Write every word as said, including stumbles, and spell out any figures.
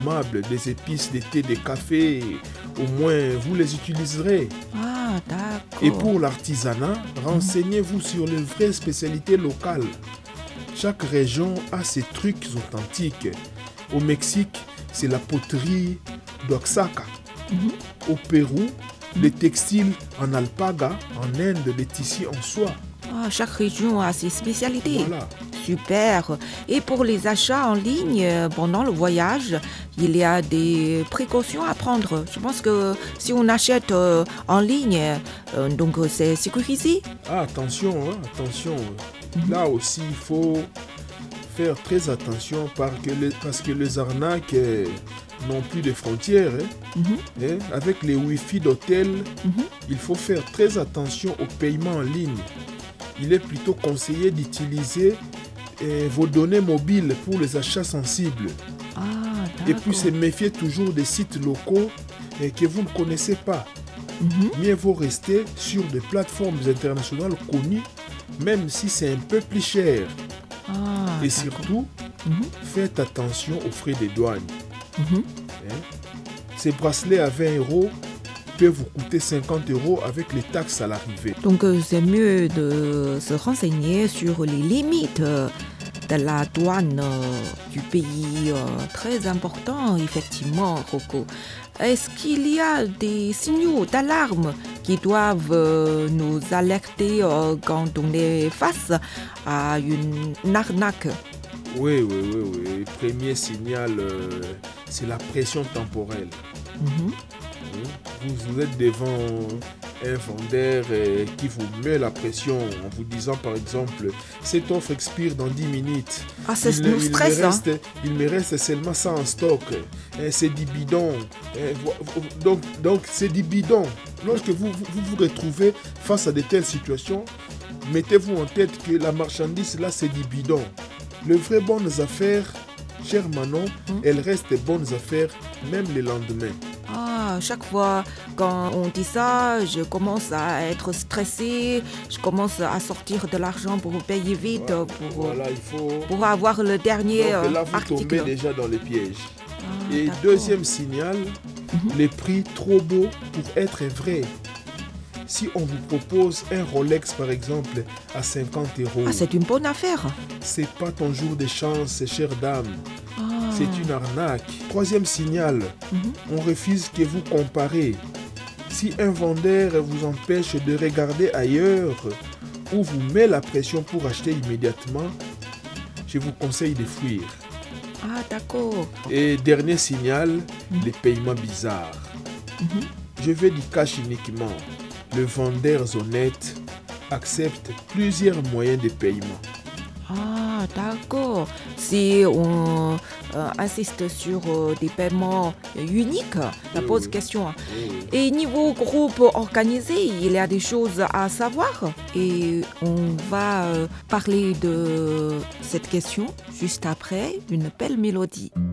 des épices, des thés, des cafés, au moins vous les utiliserez. Ah, d'accord. Et pour l'artisanat, renseignez-vous sur les vraies spécialités locales. Chaque région a ses trucs authentiques. Au Mexique, c'est la poterie d'Oaxaca. Mhm. Au Pérou, les textiles en alpaga. En Inde, les tissus en soie. Ah, chaque région a ses spécialités. Voilà. Super. Et pour les achats en ligne euh, pendant le voyage, il y a des précautions à prendre. Je pense que si on achète euh, en ligne, euh, donc euh, c'est sécurisé. Ah, attention, hein, attention. Mhm. Là aussi, il faut faire très attention parce que les, parce que les arnaques euh, n'ont plus de frontières. Hein. Mhm. Hein, avec les Wi-Fi d'hôtel, Mhm. il faut faire très attention au paiement en ligne. Il est plutôt conseillé d'utiliser euh, vos données mobiles pour les achats sensibles. Ah, Et d'accord. puis se méfier toujours des sites locaux euh, que vous ne connaissez pas. Mhm. Mieux vaut rester sur des plateformes internationales connues, même si c'est un peu plus cher. Ah, Et d'accord. surtout, Mhm. faites attention aux frais de douane. Mhm. Hein. Ces bracelets à vingt euros peuvent vous coûter cinquante euros avec les taxes à l'arrivée. Donc euh, c'est mieux de se renseigner sur les limites euh, de la douane euh, du pays. euh, très important, effectivement, Rocco. Est-ce qu'il y a des signaux d'alarme qui doivent euh, nous alerter euh, quand on est face à une arnaque? Oui, oui, oui, oui. Premier signal, euh, c'est la pression temporelle. Mhm. Vous, vous êtes devant un vendeur euh, qui vous met la pression en vous disant par exemple cette offre expire dans dix minutes. Ah, ça il, nous il stresse, me hein. reste, il me reste seulement ça en stock. Euh, c'est du bidon. Euh, vo- donc, donc c'est du bidon. Lorsque vous vous, vous vous retrouvez face à de telles situations, mettez-vous en tête que la marchandise là c'est du bidon. Les vraies bonnes affaires, cher Manon, Mm. elles restent bonnes affaires même le lendemain. Ah, chaque fois quand on dit ça, je commence à être stressée, je commence à sortir de l'argent pour payer vite, Voilà, pour, voilà, il faut... pour avoir le dernier Donc euh, là, vous article. tombez déjà dans les pièges. Ah, Et d'accord. deuxième signal, Mhm. les prix trop beaux pour être vrais. Si on vous propose un Rolex, par exemple, à cinquante euros, Ah, c'est une bonne affaire. c'est pas ton jour de chance, chère dame. Ah. C'est une arnaque. Troisième signal, Mhm. on refuse que vous comparez. Si un vendeur vous empêche de regarder ailleurs ou vous met la pression pour acheter immédiatement, je vous conseille de fuir. Ah, d'accord. Et dernier signal, Mhm. les paiements bizarres. Mhm. Je veux du cash uniquement. Les vendeurs honnêtes acceptent plusieurs moyens de paiement. Ah, d'accord. Si on euh, insiste sur euh, des paiements uniques, ça Oui, pose oui. question. Oui, oui. Et niveau groupe organisé, il y a des choses à savoir. Et on va euh, parler de cette question juste après une belle mélodie.